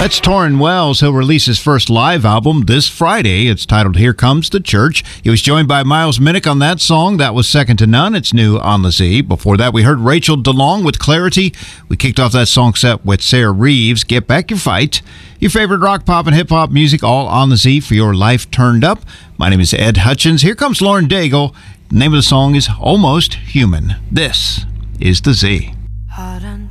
That's Torrin Wells. He'll release his first live album this Friday. It's titled Here Comes the Church. He was joined by Miles Minnick on that song. That was Second to None. It's new on the Z. Before that, we heard Rachel DeLong with Clarity. We kicked off that song set with Sarah Reeves, Get Back Your Fight. Your favorite rock, pop, and hip-hop music all on the Z for your life turned up. My name is Ed Hutchins. Here comes Lauren Daigle. The name of the song is Almost Human. This is the Z. Hard